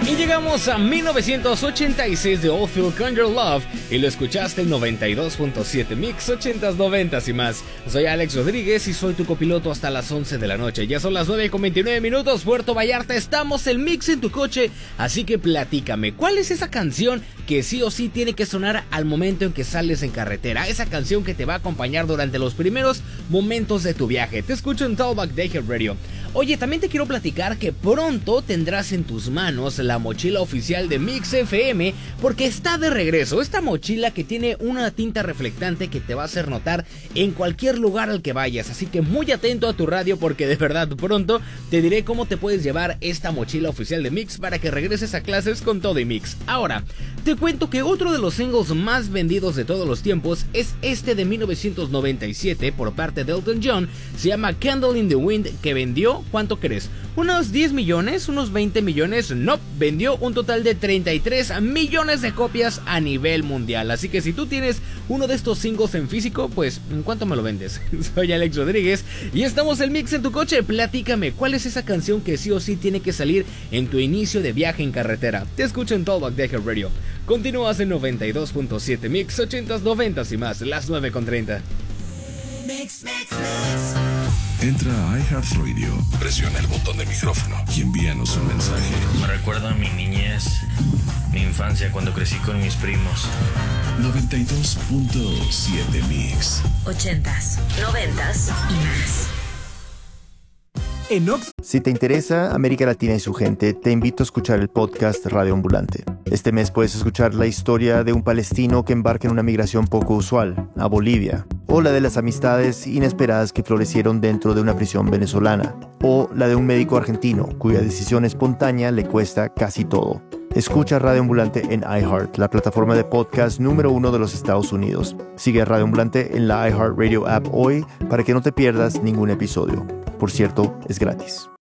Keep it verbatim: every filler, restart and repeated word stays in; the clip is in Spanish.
Y llegamos a mil novecientos ochenta y seis de Oldfield con Your Love y lo escuchaste en noventa y dos punto siete Mix ochentas, noventas y más. Soy Alex Rodríguez y soy tu copiloto hasta las once de la noche. Ya son las nueve con veintinueve minutos, Puerto Vallarta, estamos el Mix en tu coche, así que platícame, ¿cuál es esa canción que sí o sí tiene que sonar al momento en que sales en carretera? Esa canción que te va a acompañar durante los primeros momentos de tu viaje. Te escucho en Talkback Daily Radio. Oye, también te quiero platicar que pronto tendrás en tus manos la mochila oficial de Mix F M porque está de regreso. Esta mochila que tiene una tinta reflectante que te va a hacer notar en cualquier lugar al que vayas. Así que muy atento a tu radio porque de verdad pronto te diré cómo te puedes llevar esta mochila oficial de Mix para que regreses a clases con todo y Mix. Ahora, te cuento que otro de los singles más vendidos de todos los tiempos es este de mil novecientos noventa y siete por parte de Elton John. Se llama Candle in the Wind, que vendió, ¿cuánto crees? ¿Unos diez millones? ¿Unos veinte millones? No, vendió un total de treinta y tres millones de copias a nivel mundial. Así que si tú tienes uno de estos singles en físico, pues ¿en cuánto me lo vendes? Soy Alex Rodríguez y estamos el Mix en tu coche. Platícame, ¿cuál es esa canción que sí o sí tiene que salir en tu inicio de viaje en carretera? Te escucho en Talkback Daily Radio. Continúas en noventa y dos punto siete Mix ochentas, noventas y más, las nueve con treinta. Mix, mix, mix. Entra a iHeartRadio, presiona el botón de micrófono y envíanos un mensaje. Me recuerda a mi niñez, mi infancia cuando crecí con mis primos. noventa y dos punto siete Mix. Ochentas, noventas y más. En Ox- si te interesa América Latina y su gente, te invito a escuchar el podcast Radio Ambulante. Este mes puedes escuchar la historia de un palestino que embarca en una migración poco usual, a Bolivia, o la de las amistades inesperadas que florecieron dentro de una prisión venezolana, o la de un médico argentino cuya decisión espontánea le cuesta casi todo. Escucha Radio Ambulante en iHeart, la plataforma de podcast número uno de los Estados Unidos. Sigue a Radio Ambulante en la iHeartRadio app hoy para que no te pierdas ningún episodio. Por cierto, es gratis.